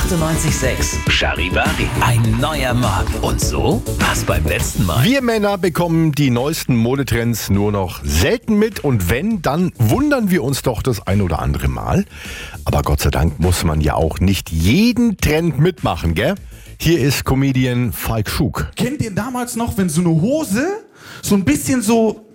98,6. Charivari. Ein neuer Morgen. Und so war's beim letzten Mal. Wir Männer bekommen die neuesten Modetrends nur noch selten mit und wenn, dann wundern wir uns doch das ein oder andere Mal. Aber Gott sei Dank muss man ja auch nicht jeden Trend mitmachen, gell? Hier ist Comedian Falk Schuck. Kennt ihr damals noch, wenn so eine Hose so ein bisschen so